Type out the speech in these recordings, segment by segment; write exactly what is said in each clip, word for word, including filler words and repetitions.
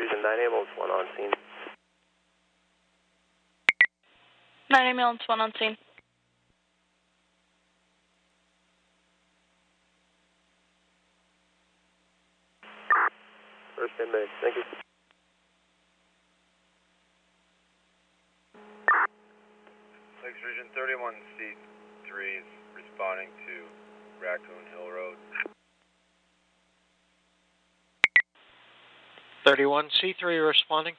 Region, nine ambulance one on scene. nine ambulance one on scene. First inmate, thank you. Lakes Region thirty-one C three is responding to Raccoon Hill Road. thirty-one C three responding.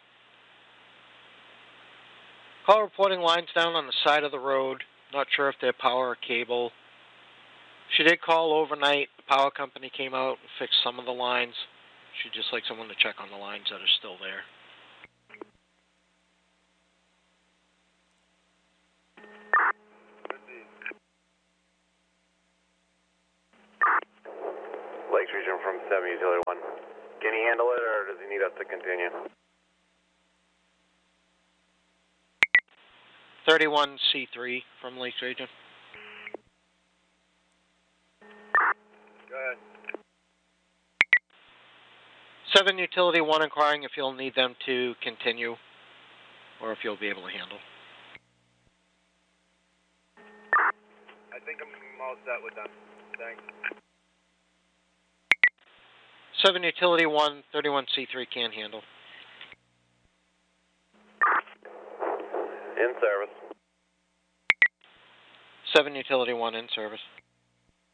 Call reporting lines down on the side of the road. Not sure if they're power or cable. She did call overnight. The power company came out and fixed some of the lines. She'd just like someone to check on the lines that are still there. Lakes Region from seven Utility one. Can he handle it or does he need us to continue? thirty-one C three from Lakes Region. Go ahead. seven Utility one inquiring if you'll need them to continue or if you'll be able to handle. I think I'm all set with them. Thanks. seven Utility one, thirty-one C three can handle. In service. seven Utility one in service.